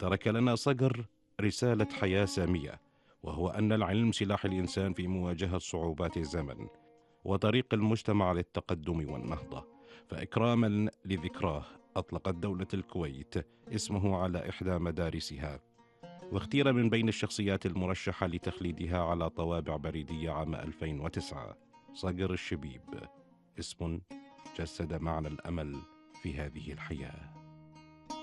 ترك لنا صقر رسالة حياة سامية، وهو أن العلم سلاح الإنسان في مواجهة صعوبات الزمن وطريق المجتمع للتقدم والنهضة. فإكراما لذكراه أطلقت دولة الكويت اسمه على إحدى مدارسها، واختير من بين الشخصيات المرشحة لتخليدها على طوابع بريدية عام 2009 صقر الشبيب، اسم جسد معنى الأمل في هذه الحياة.